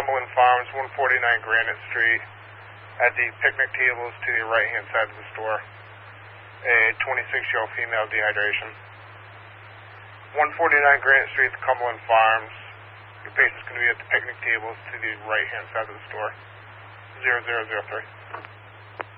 Cumberland Farms, 149 Granite Street, at the picnic tables to the right-hand side of the store. A 26-year-old female dehydration. 149 Granite Street, Cumberland Farms. Your patient's going to be at the picnic tables to the right-hand side of the store. 0003.